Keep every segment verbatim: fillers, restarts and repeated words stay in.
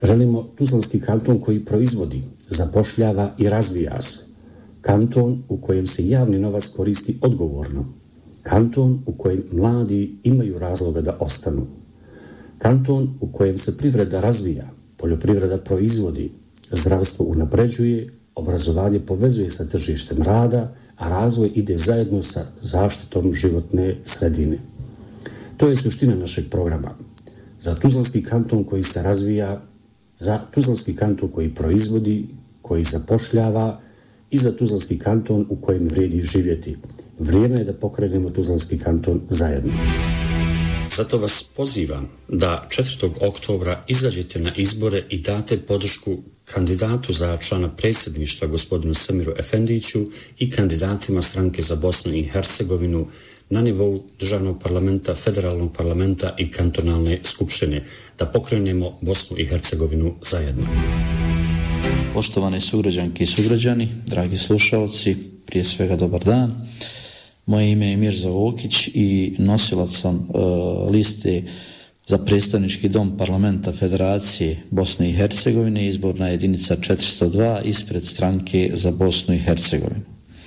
Želimo Tuzlanski kanton koji proizvodi, zapošljava i razvija se. Kanton u kojem se javni novac koristi odgovorno. Kanton u kojem mladi imaju razloga da ostanu. Kanton u kojem se privreda razvija, poljoprivreda proizvodi, zdravstvo unapređuje, obrazovanje povezuje sa tržištem rada, a razvoj ide zajedno sa zaštitom životne sredine. To je suština našeg programa. Za Tuzlanski kanton koji se razvija, za Tuzlanski kanton koji proizvodi, koji zapošljava i za Tuzlanski kanton u kojem vrijedi živjeti. Vrijeme je da pokrenemo Tuzlanski kanton zajedno. Zato vas pozivam da četvrtog oktobra izađete na izbore i date podršku kandidatu za člana predsjedništva gospodinu Semiru Efendiću i kandidatima stranke za Bosnu i Hercegovinu na nivou državnog parlamenta, federalnog parlamenta i kantonalne skupštine, da pokrenemo Bosnu i Hercegovinu zajedno. Poštovane sugrađanke i sugrađani, dragi slušalci, prije svega dobar dan. Moje ime je Mirza Vokić i nosilac sam uh, liste za predstavnički dom parlamenta Federacije Bosne i Hercegovine, izborna jedinica četiristo dva ispred stranke za Bosnu i Hercegovinu.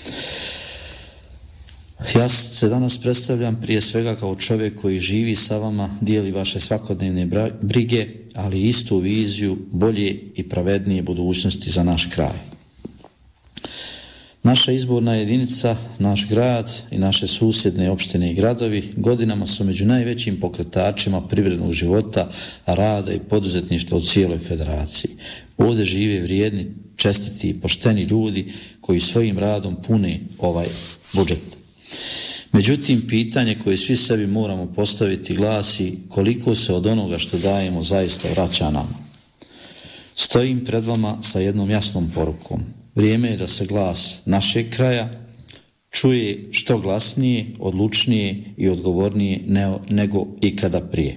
Ja se danas predstavljam prije svega kao čovjek koji živi sa vama, dijeli vaše svakodnevne brige, ali istu viziju bolje i pravednije budućnosti za naš kraj. Naša izborna jedinica, naš grad i naše susjedne opštine i gradovi godinama su među najvećim pokretačima privrednog života, rada i poduzetništva u cijeloj federaciji. Ovdje žive vrijedni, čestiti i pošteni ljudi koji svojim radom pune ovaj budžet. Međutim, pitanje koje svi sebi moramo postaviti glasi koliko se od onoga što dajemo zaista vraća nama. Stojim pred vama sa jednom jasnom porukom. Vrijeme je da se glas našeg kraja čuje što glasnije, odlučnije i odgovornije nego ikada prije.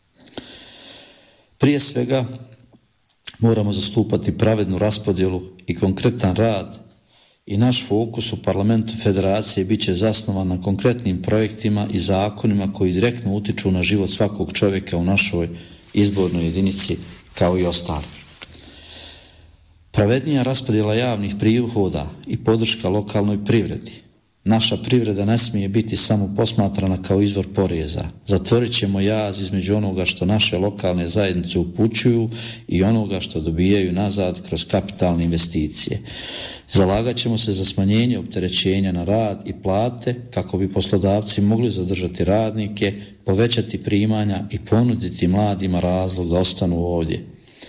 Prije svega moramo zastupati pravednu raspodjelu i konkretan rad i naš fokus u parlamentu Federacije bit će zasnovan na konkretnim projektima i zakonima koji direktno utiču na život svakog čovjeka u našoj izbornoj jedinici kao i ostali. Pravednija raspodjela javnih prihoda i podrška lokalnoj privredi. Naša privreda ne smije biti samo posmatrana kao izvor poreza. Zatvorit ćemo jaz između onoga što naše lokalne zajednice upućuju i onoga što dobijaju nazad kroz kapitalne investicije. Zalagat ćemo se za smanjenje opterećenja na rad i plate kako bi poslodavci mogli zadržati radnike, povećati primanja i ponuditi mladima razlog da ostanu ovdje.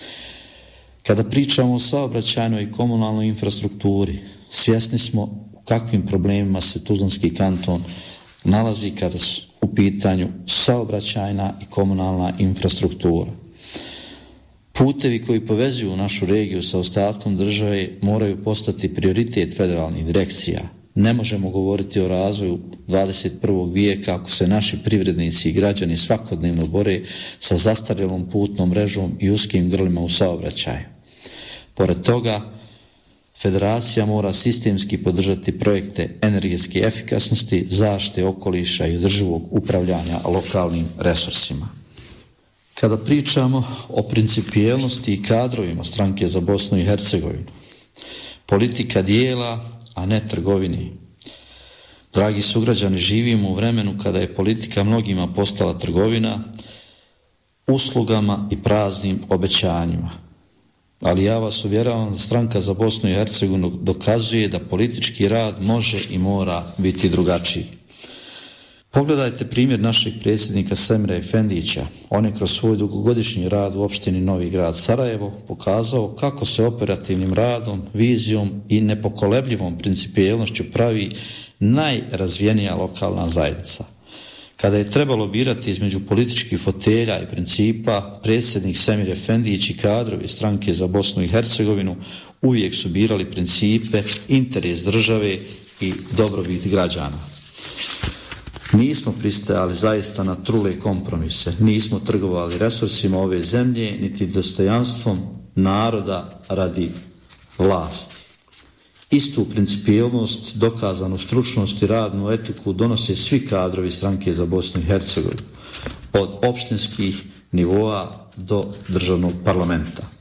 Kada pričamo o saobraćajnoj i komunalnoj infrastrukturi, svjesni smo u kakvim problemima se Tuzlanski kanton nalazi kada su u pitanju saobraćajna i komunalna infrastruktura. Putevi koji povezuju našu regiju sa ostatkom države moraju postati prioritet federalnih direkcija. Ne možemo govoriti o razvoju dvadeset prvog vijeka ako se naši privrednici i građani svakodnevno bore sa zastarjelom putnom mrežom i uskim grlima u saobraćaju. Pored toga, Federacija mora sistemski podržati projekte energetske efikasnosti, zaštite okoliša i održivog upravljanja lokalnim resursima. Kada pričamo o principijelnosti i kadrovima stranke za Bosnu i Hercegovinu, politika dijela, a ne trgovine. Dragi sugrađani, živimo u vremenu kada je politika mnogima postala trgovina, uslugama i praznim obećanjima. Ali ja vas uvjeravam da stranka za Bosnu i Hercegovinu dokazuje da politički rad može i mora biti drugačiji. Pogledajte primjer našeg predsjednika Semira Efendića. On je kroz svoj dugogodišnji rad u opštini Novi Grad Sarajevo pokazao kako se operativnim radom, vizijom i nepokolebljivom principijelnošću pravi najrazvijenija lokalna zajednica. Kada je trebalo birati između političkih fotelja i principa, predsjednik Semir Efendić i kadrovi stranke za Bosnu i Hercegovinu uvijek su birali principe, interes države i dobrobit građana. Nismo pristajali zaista na trule kompromise, nismo trgovali resursima ove zemlje, niti dostojanstvom naroda radi vlasti. Istu principijelnost, dokazanu stručnost i radnu etiku donose svi kadrovi stranke za Bosnu i Hercegovinu, od opštinskih nivoa do državnog parlamenta.